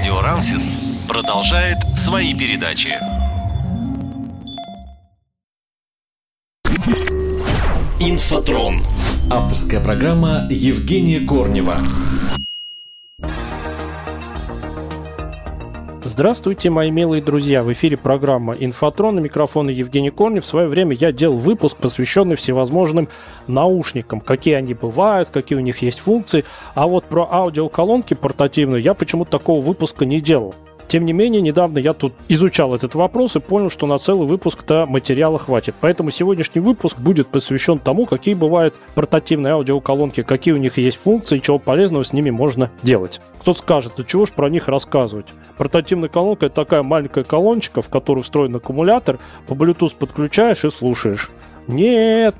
Радио Рансис продолжает свои передачи. Инфотрон. Авторская программа Евгения Корнева. Здравствуйте, мои милые друзья! В эфире программа «Инфотрон», на микрофоне Евгений Корнев. В свое время я делал выпуск, посвященный всевозможным наушникам. Какие они бывают, какие у них есть функции. А вот про аудиоколонки портативные я почему-то такого выпуска не делал. Тем не менее, недавно я тут изучал этот вопрос и понял, что на целый выпуск-то материала хватит. Поэтому сегодняшний выпуск будет посвящен тому, какие бывают портативные аудиоколонки, какие у них есть функции, чего полезного с ними можно делать. Кто-то скажет, да чего ж про них рассказывать? Портативная колонка — это такая маленькая колончика, в которую встроен аккумулятор, по Bluetooth подключаешь и слушаешь. Нет,